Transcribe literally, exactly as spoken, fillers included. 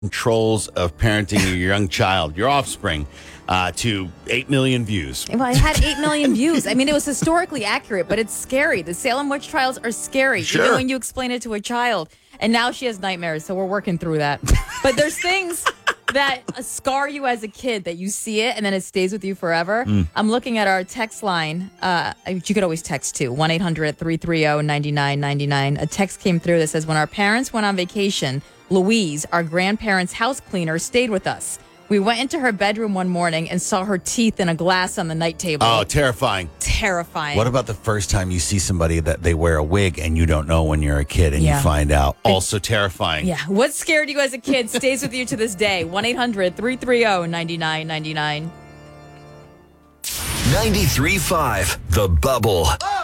controls of parenting your young child, your offspring, uh, to eight million views. Well, it had eight million views. I mean, it was historically accurate, but it's scary. The Salem witch trials are scary, Sure. even when you explain it to a child. And now she has nightmares, so we're working through that. But there's things that scar you as a kid that you see it and then it stays with you forever. Mm. I'm looking at our text line. Uh, you could always text too, one eight hundred three three zero nine nine nine nine. A text came through that says, when our parents went on vacation, Louise, our grandparents' house cleaner, stayed with us. We went into her bedroom one morning and saw her teeth in a glass on the night table. Oh, terrifying. Terrifying. What about the first time you see somebody that they wear a wig and you don't know when you're a kid and Yeah. you find out? Also terrifying. Yeah. What scared you as a kid stays with you to this day. one eight hundred three three zero nine nine nine nine. ninety-three point five The Bubble.